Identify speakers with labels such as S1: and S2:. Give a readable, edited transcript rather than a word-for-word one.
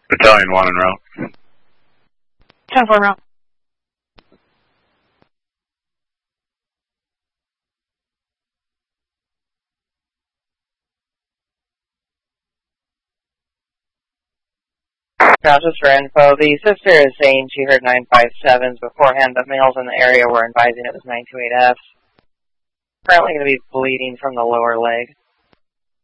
S1: Battalion 1 en route.
S2: 10-4 en route.
S3: Now, just for info, the sister is saying she heard 957s beforehand, but males in the area were advising it was 928Fs. Currently going to be bleeding from the lower leg.